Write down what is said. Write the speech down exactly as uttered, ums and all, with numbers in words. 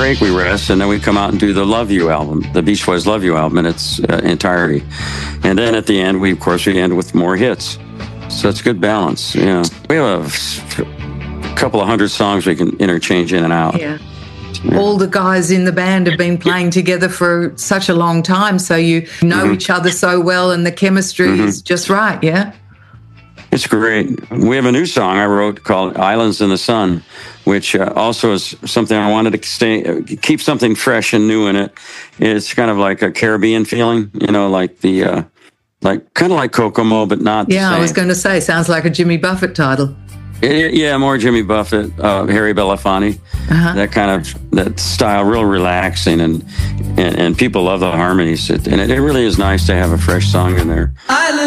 break, we rest, and then we come out and do the Love You album, the Beach Boys Love You album in its uh, entirety. And then at the end, we, of course, we end with more hits. So it's good balance. Yeah. We have a couple of hundred songs we can interchange in and out. Yeah. Yeah. All the guys in the band have been playing together for such a long time, so you know mm-hmm. each other so well, and the chemistry mm-hmm. is just right, yeah? It's great. We have a new song I wrote called Islands in the Sun, which uh, also is something I wanted to stay, uh, keep something fresh and new in it. It's kind of like a Caribbean feeling, you know, like the, uh, like kind of like Kokomo, but not Yeah, the same. I was going to say, sounds like a Jimmy Buffett title. Yeah, more Jimmy Buffett, uh, Harry Belafonte, uh-huh. that kind of that style, real relaxing, and and, and people love the harmonies. It, and it, it really is nice to have a fresh song in there.